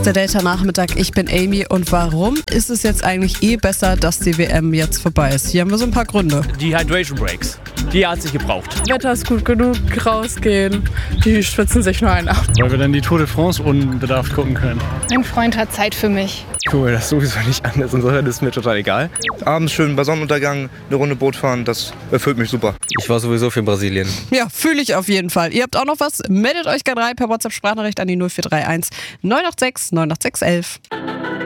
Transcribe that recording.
ist der Delta-Nachmittag. Ich bin Amy. Und warum ist es jetzt eigentlich besser, dass die WM jetzt vorbei ist? Hier haben wir so ein paar Gründe. Die Hydration Breaks, die hat sich gebraucht. Wetter ist gut genug, rausgehen. Die schwitzen sich nur einen ab. Weil wir dann die Tour de France unbedarft gucken können. Mein Freund hat Zeit für mich. Cool, das ist sowieso nicht anders. Insofern ist mir total egal. Abends schön bei Sonnenuntergang eine Runde Boot fahren, das erfüllt mich super. Ich war sowieso für Brasilien. Ja, fühle ich auf jeden Fall. Ihr habt auch noch was? Meldet euch gerne rein per WhatsApp-Sprachnachricht an die 0431 986 986 11.